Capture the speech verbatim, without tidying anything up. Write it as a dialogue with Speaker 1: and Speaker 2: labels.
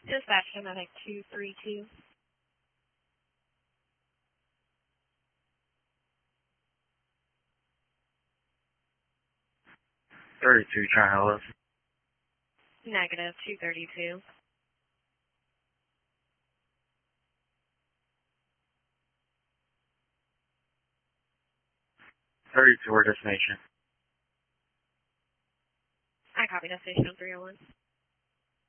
Speaker 1: Dispatch Domestic two three two.
Speaker 2: thirty-two, trying to help us.
Speaker 1: Negative two thirty-two.
Speaker 2: thirty-two, our destination.
Speaker 1: I copy destination three oh one.